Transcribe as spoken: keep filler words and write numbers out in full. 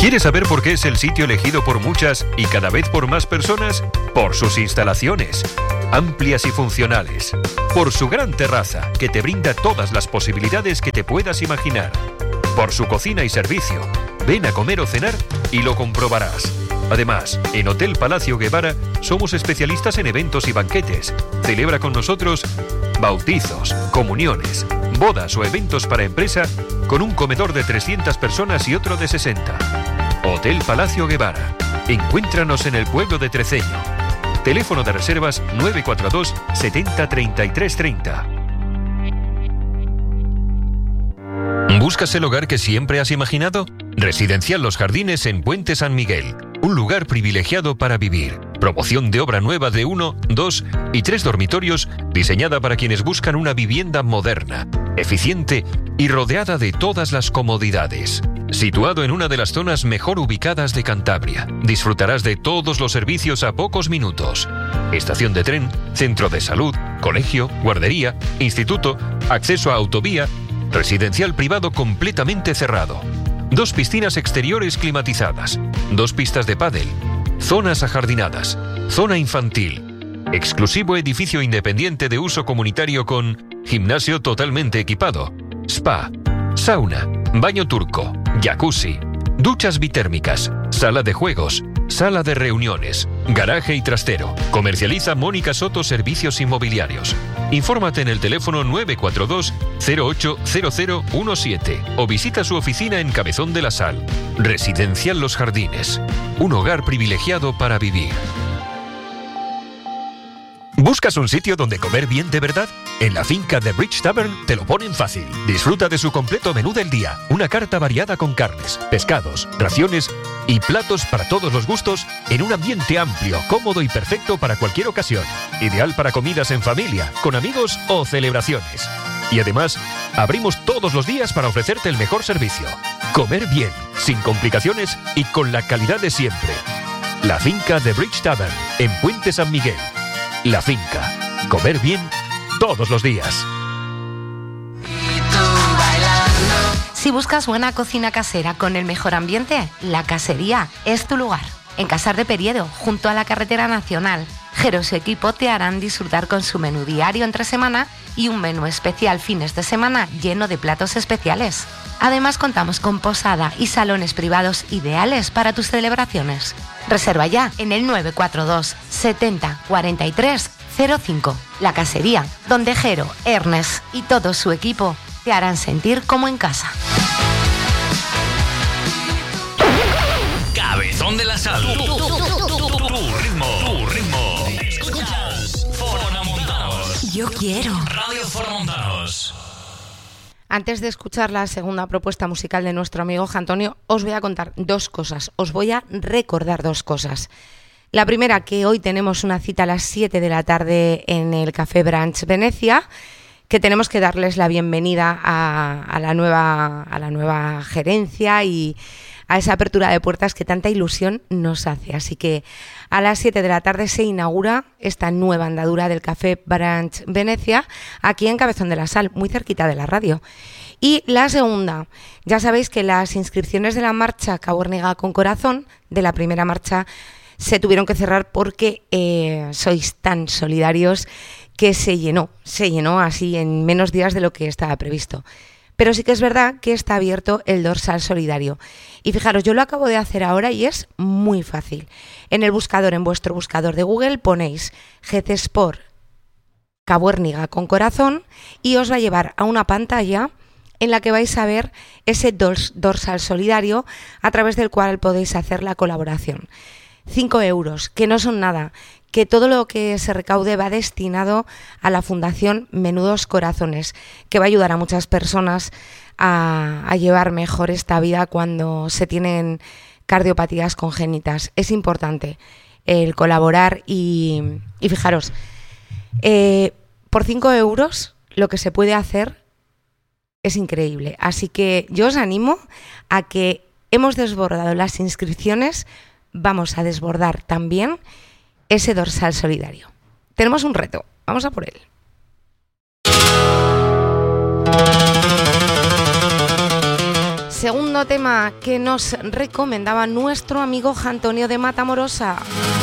¿Quieres saber por qué es el sitio elegido por muchas y cada vez por más personas? Por sus instalaciones, amplias y funcionales. Por su gran terraza, que te brinda todas las posibilidades que te puedas imaginar. Por su cocina y servicio. Ven a comer o cenar y lo comprobarás. Además, en Hotel Palacio Guevara somos especialistas en eventos y banquetes. Celebra con nosotros bautizos, comuniones, bodas o eventos para empresa con un comedor de trescientas personas y otro de sesenta. Hotel Palacio Guevara. Encuéntranos en el pueblo de Treceño. Teléfono de reservas nueve cuatro dos setenta treinta y tres treinta. ¿Buscas el hogar que siempre has imaginado? Residencial Los Jardines en Puente San Miguel. Un lugar privilegiado para vivir. Promoción de obra nueva de uno, dos y tres dormitorios diseñada para quienes buscan una vivienda moderna, eficiente y rodeada de todas las comodidades. Situado en una de las zonas mejor ubicadas de Cantabria, disfrutarás de todos los servicios a pocos minutos. Estación de tren, centro de salud, colegio, guardería, instituto, acceso a autovía, residencial privado completamente cerrado. Dos piscinas exteriores climatizadas, dos pistas de pádel, zonas ajardinadas, zona infantil, exclusivo edificio independiente de uso comunitario con gimnasio totalmente equipado, spa, sauna, baño turco, jacuzzi, duchas bitérmicas, sala de juegos, sala de reuniones, garaje y trastero. Comercializa Mónica Soto Servicios Inmobiliarios. Infórmate en el teléfono nueve cuatro dos cero ocho cero cero uno siete o visita su oficina en Cabezón de la Sal. Residencial Los Jardines. Un hogar privilegiado para vivir. ¿Buscas un sitio donde comer bien de verdad? En la finca The Bridge Tavern te lo ponen fácil. Disfruta de su completo menú del día. Una carta variada con carnes, pescados, raciones y platos para todos los gustos en un ambiente amplio, cómodo y perfecto para cualquier ocasión. Ideal para comidas en familia, con amigos o celebraciones. Y además, abrimos todos los días para ofrecerte el mejor servicio. Comer bien, sin complicaciones y con la calidad de siempre. La finca The Bridge Tavern, en Puente San Miguel. La finca. Comer bien todos los días. Si buscas buena cocina casera con el mejor ambiente, La Casería es tu lugar. En Casar de Periedo, junto a la carretera nacional, Jero y su equipo te harán disfrutar con su menú diario entre semana y un menú especial fines de semana lleno de platos especiales. Además, contamos con posada y salones privados ideales para tus celebraciones. Reserva ya en el nueve cuatro dos setenta cuarenta y tres cero cinco. La Casería, donde Jero, Ernest y todo su equipo te harán sentir como en casa. Cabezón de la Sal. Tu, tu, tu, tu, tu, tu, tu ritmo. Tu ritmo. Escuchas Formontanos. Yo quiero. Radio Formontanos. Antes de escuchar la segunda propuesta musical de nuestro amigo Antonio, os voy a contar dos cosas. Os voy a recordar dos cosas. La primera, que hoy tenemos una cita a las siete de la tarde en el Café Branch Venecia, que tenemos que darles la bienvenida a, a, la nueva, a la nueva gerencia y a esa apertura de puertas que tanta ilusión nos hace. Así que a las siete de la tarde se inaugura esta nueva andadura del Café Branch Venecia, aquí en Cabezón de la Sal, muy cerquita de la radio. Y la segunda, ya sabéis que las inscripciones de la marcha Cabuérniga con Corazón, de la primera marcha, se tuvieron que cerrar porque eh, sois tan solidarios que se llenó, se llenó así en menos días de lo que estaba previsto. Pero sí que es verdad que está abierto el dorsal solidario. Y fijaros, yo lo acabo de hacer ahora y es muy fácil. En el buscador, en vuestro buscador de Google, ponéis G C Sport Cabuérniga con Corazón y os va a llevar a una pantalla en la que vais a ver ese dors- dorsal solidario a través del cual podéis hacer la colaboración. Cinco euros, que no son nada, que todo lo que se recaude va destinado a la Fundación Menudos Corazones, que va a ayudar a muchas personas a, a llevar mejor esta vida cuando se tienen cardiopatías congénitas. Es importante el colaborar y, y fijaros, eh, por cinco euros lo que se puede hacer es increíble. Así que yo os animo a que hemos desbordado las inscripciones, vamos a desbordar también ese dorsal solidario. Tenemos un reto, vamos a por él. segundo tema que nos recomendaba nuestro amigo Antonio de Matamorosa.